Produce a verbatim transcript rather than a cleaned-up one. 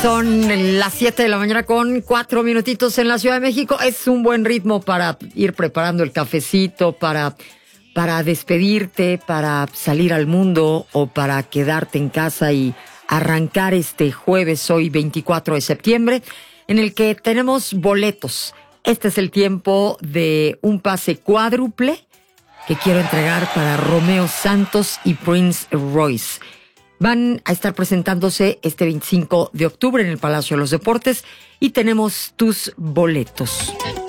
Son las siete de la mañana con cuatro minutitos en la Ciudad de México. Es un buen ritmo para ir preparando el cafecito, para, para despedirte, para salir al mundo o para quedarte en casa y arrancar este jueves, hoy veinticuatro de septiembre, en el que tenemos boletos. Este es el tiempo de un pase cuádruple que quiero entregar para Romeo Santos y Prince Royce. Van a estar presentándose este veinticinco de octubre en el Palacio de los Deportes y tenemos tus boletos.